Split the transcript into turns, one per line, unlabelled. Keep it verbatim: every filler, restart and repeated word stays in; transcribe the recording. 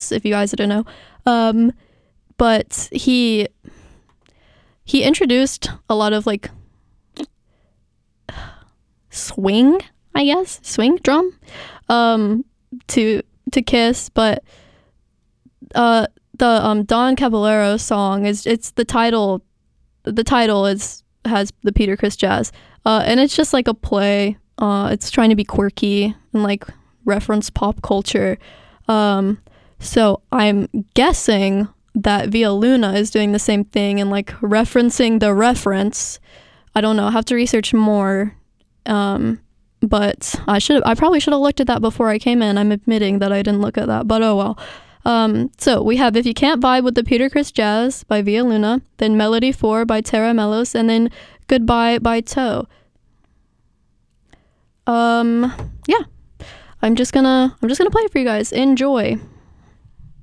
Chris, if you guys didn't know. Um, but he he introduced a lot of like swing, I guess, swing drum, um, to to Kiss, but uh, the um Don Caballero song is it's the title, the title is has the Peter Criss Jazz, uh, and it's just like a play. Uh, it's trying to be quirky and like reference pop culture. Um, so I'm guessing that Via Luna is doing the same thing and like referencing the reference. I don't know. I have to research more. Um, but I should I probably should have looked at that before I came in. I'm admitting that I didn't look at that, but oh well. Um, so we have If You Can't Vibe with the Peter Criss Jazz by Via Luna, then Melody four by Tara Melos, and then Goodbye by Toe. Um, yeah. I'm just gonna I'm just gonna play it for you guys. Enjoy.